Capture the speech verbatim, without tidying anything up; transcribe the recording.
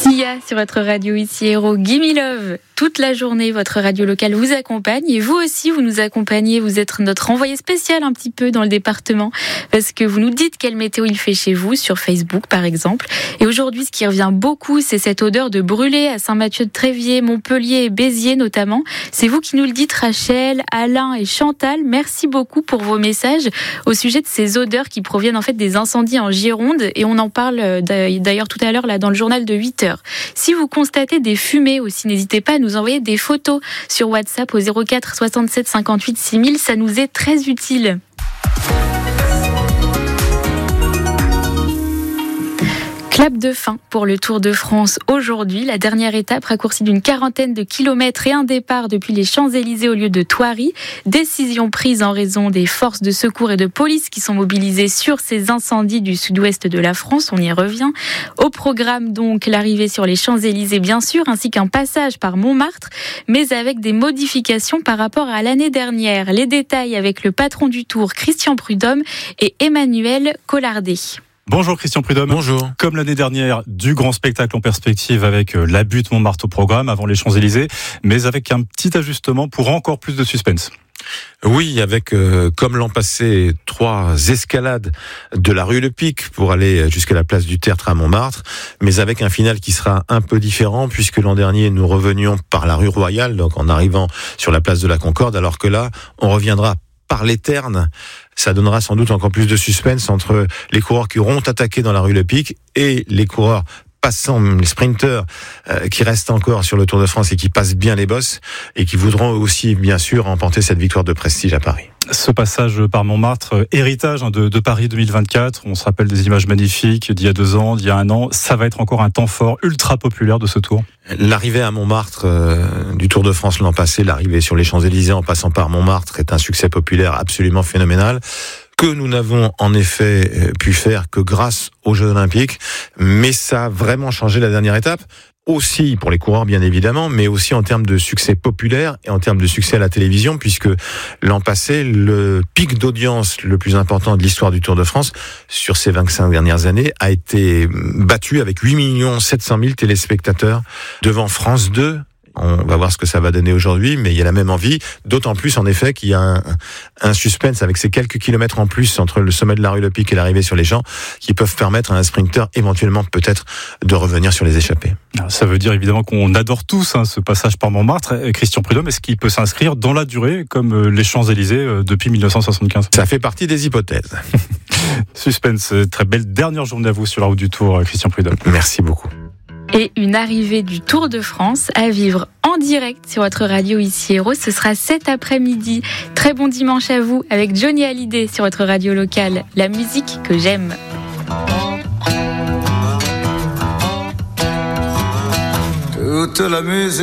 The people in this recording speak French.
Sia sur votre radio ici Héros, Gimme Love. Toute la journée, votre radio locale vous accompagne et vous aussi, vous nous accompagnez. Vous êtes notre envoyé spécial un petit peu dans le département parce que vous nous dites quelle météo il fait chez vous, sur Facebook par exemple. Et aujourd'hui, ce qui revient beaucoup, c'est cette odeur de brûlé à Saint-Mathieu-de-Tréviers, Montpellier et Béziers notamment. C'est vous qui nous le dites, Rachel, Alain et Chantal. Merci beaucoup pour vos messages au sujet de ces odeurs qui proviennent en fait des incendies en Gironde et on en parle d'ailleurs tout à l'heure là dans le journal de huit heures. Si vous constatez des fumées aussi, n'hésitez pas à nous envoyer des photos sur WhatsApp au zéro quatre soixante-sept cinquante-huit six mille, ça nous est très utile. Clap de fin pour le Tour de France aujourd'hui. La dernière étape raccourcie d'une quarantaine de kilomètres et un départ depuis les Champs-Élysées au lieu de Thoiry. Décision prise en raison des forces de secours et de police qui sont mobilisées sur ces incendies du sud-ouest de la France. On y revient. Au programme donc l'arrivée sur les Champs-Élysées bien sûr, ainsi qu'un passage par Montmartre, mais avec des modifications par rapport à l'année dernière. Les détails avec le patron du Tour, Christian Prudhomme et Emmanuel Collardet. Bonjour Christian Prudhomme. Bonjour. Comme l'année dernière, du grand spectacle en perspective avec la butte Montmartre au programme avant les Champs-Élysées, mais avec un petit ajustement pour encore plus de suspense. Oui, avec, euh, comme l'an passé, trois escalades de la rue Le Pic pour aller jusqu'à la place du Tertre à Montmartre, mais avec un final qui sera un peu différent puisque l'an dernier, nous revenions par la rue Royale, donc en arrivant sur la place de la Concorde, alors que là, on reviendra par les Ternes. Ça donnera sans doute encore plus de suspense entre les coureurs qui auront attaqué dans la rue Le Pic et les coureurs passant, les sprinteurs euh, qui restent encore sur le Tour de France et qui passent bien les bosses et qui voudront aussi bien sûr remporter cette victoire de prestige à Paris. Ce passage par Montmartre, héritage de, de Paris deux mille vingt-quatre, on se rappelle des images magnifiques d'il y a deux ans, d'il y a un an, ça va être encore un temps fort, ultra populaire de ce Tour. L'arrivée à Montmartre euh, du Tour de France l'an passé, l'arrivée sur les Champs-Élysées en passant par Montmartre est un succès populaire absolument phénoménal, que nous n'avons en effet pu faire que grâce aux Jeux Olympiques, mais ça a vraiment changé la dernière étape. Aussi pour les coureurs bien évidemment, mais aussi en termes de succès populaire et en termes de succès à la télévision, puisque l'an passé, le pic d'audience le plus important de l'histoire du Tour de France sur ces vingt-cinq dernières années a été battu avec huit millions sept cent mille téléspectateurs devant France deux. On va voir ce que ça va donner aujourd'hui, mais il y a la même envie, d'autant plus en effet qu'il y a un, un suspense avec ces quelques kilomètres en plus entre le sommet de la rue Le Pic et l'arrivée sur les champs qui peuvent permettre à un sprinter éventuellement peut-être de revenir sur les échappées. Ça veut dire évidemment qu'on adore tous hein, ce passage par Montmartre. Christian Prudhomme, est-ce qu'il peut s'inscrire dans la durée comme les Champs-Élysées depuis dix-neuf cent soixante-quinze ? Ça fait partie des hypothèses. Suspense, très belle dernière journée à vous sur la route du Tour, Christian Prudhomme. Merci beaucoup. Et une arrivée du Tour de France à vivre en direct sur votre radio ici Héros. Ce sera cet après-midi. Très bon dimanche à vous avec Johnny Hallyday sur votre radio locale. La musique que j'aime. Toute la musique.